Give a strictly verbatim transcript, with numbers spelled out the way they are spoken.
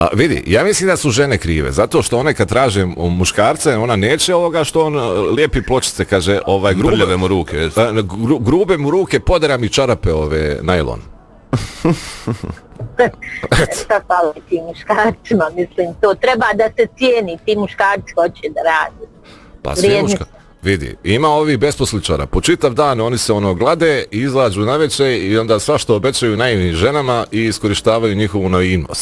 A vidi, ja mislim da su žene krive, zato što one kad traže muškarce, ona neće ovoga što on lijepi pločice, kaže, ovaj, grube, Brljave mu ruke. Gru, grube mu ruke, podera mi čarape, ove, najlon. Šta fali tim muškarcima, mislim, to treba da se cijeni, ti muškarci hoće da radi. Pa svi muška, vidi, ima ovih besposličara, po čitav dan oni se ono glade, izlađu na večer i onda sva što obećaju naivnim ženama i iskorištavaju njihovu naivnost.